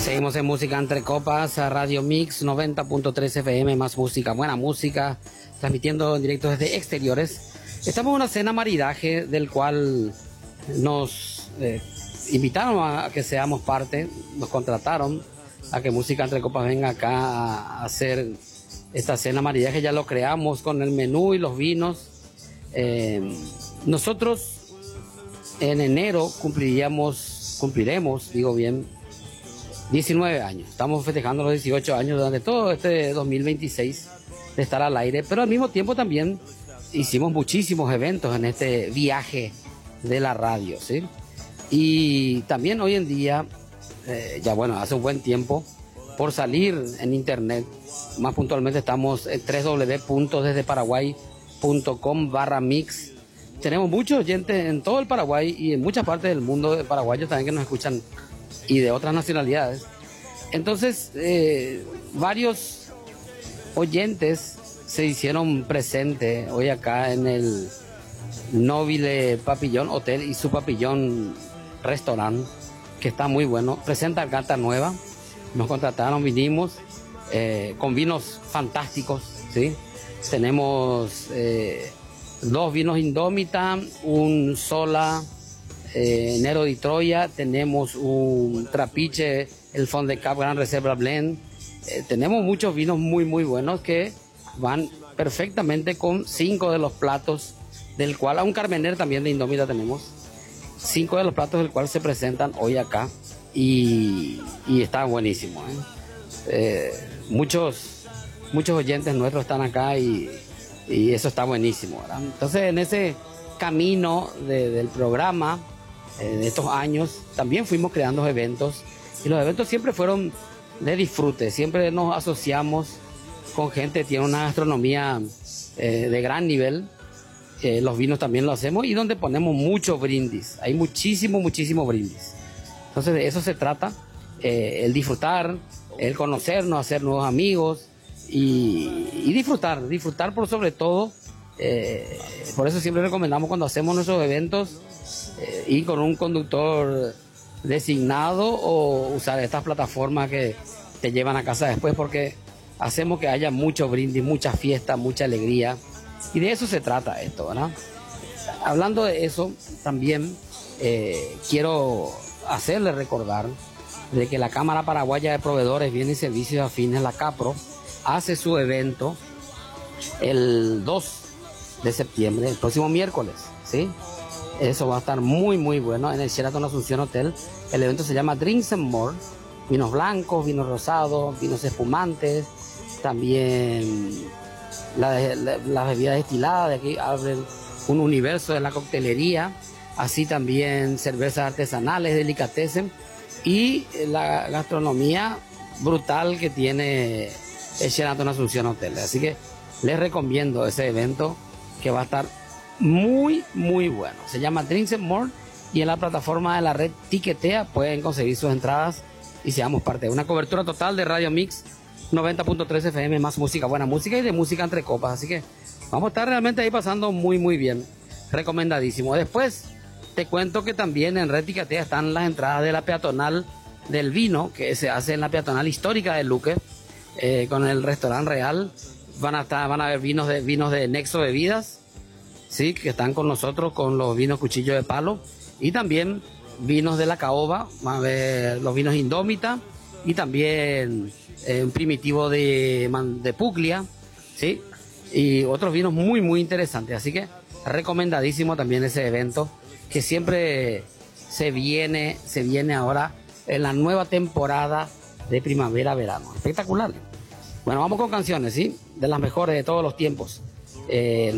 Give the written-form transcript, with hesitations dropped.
Seguimos en Música Entre Copas, a Radio Mix 90.3 FM, más música, buena música, transmitiendo en directo desde exteriores. Estamos en una cena maridaje del cual nos invitaron a que seamos parte, nos contrataron a que Música Entre Copas venga acá a hacer esta cena maridaje. Ya lo creamos con el menú y los vinos. Nosotros en enero cumpliremos, digo bien, 19 años. Estamos festejando los 18 años durante todo este 2026 de estar al aire, pero al mismo tiempo también hicimos muchísimos eventos en este viaje de la radio, ¿sí? Y también hoy en día, ya bueno, hace un buen tiempo, por salir en internet, más puntualmente estamos en www.desdeparaguay.com/mix. Tenemos muchos oyentes en todo el Paraguay y en muchas partes del mundo de paraguayos también que nos escuchan y de otras nacionalidades. Entonces, varios oyentes se hicieron presentes hoy acá en el Nobile Papillón Hotel y su Papillón Restaurant, que está muy bueno. Presenta carta nueva, nos contrataron, vinimos con vinos fantásticos, ¿sí? Tenemos 2 vinos Indómita, un Sola Nero de Troya, tenemos un Trapiche, el Fond de Cap Gran Reserva Blend. Tenemos muchos vinos muy buenos que van perfectamente con 5 de los platos, del cual, a un Carmener también de Indómita tenemos 5 de los platos del cual se presentan hoy acá y está buenísimo, muchos oyentes nuestros están acá y eso está buenísimo, ¿verdad? Entonces, en ese camino del programa de estos años también fuimos creando eventos, y los eventos siempre fueron de disfrute. Siempre nos asociamos con gente que tiene una gastronomía de gran nivel. Los vinos también lo hacemos, y donde ponemos mucho brindis, hay muchísimo brindis. Entonces de eso se trata, el disfrutar, el conocernos, hacer nuevos amigos y disfrutar por sobre todo. Por eso siempre recomendamos, cuando hacemos nuestros eventos, ir con un conductor designado o usar estas plataformas que te llevan a casa después, porque hacemos que haya mucho brindis, mucha fiesta, mucha alegría, y de eso se trata esto, ¿verdad? Hablando de eso, también quiero hacerle recordar de que la Cámara Paraguaya de Proveedores, Bienes y Servicios Afines, la CAPRO, hace su evento el 2 de septiembre, el próximo miércoles, ¿sí? Eso va a estar muy bueno en el Sheraton Asunción Hotel. El evento se llama Drinks and More, vinos blancos, vinos rosados, vinos espumantes, también las bebidas destiladas. De aquí abren un universo de la coctelería, así también cervezas artesanales, delicatessen, y la gastronomía brutal que tiene el Sheraton Asunción Hotel. Así que les recomiendo ese evento, que va a estar muy bueno. Se llama Drinks and More, y en la plataforma de la red Tiquetea pueden conseguir sus entradas y seamos parte de una cobertura total de Radio Mix 90.3 FM, más música, buena música y de Música Entre Copas. Así que vamos a estar realmente ahí pasando muy bien. Recomendadísimo. Después te cuento que también en red Tiquetea están las entradas de la peatonal del vino, que se hace en la peatonal histórica de Luque, con el restaurante Real. Van a haber vinos de Nexo Bebidas, sí, que están con nosotros con los vinos Cuchillo de Palo, y también vinos de la Caoba. Van a ver los vinos Indómita y también un primitivo de Puglia, sí, y otros vinos muy interesantes. Así que recomendadísimo también ese evento, que siempre se viene ahora en la nueva temporada de primavera-verano. Espectacular. Bueno, vamos con canciones, ¿sí? De las mejores de todos los tiempos.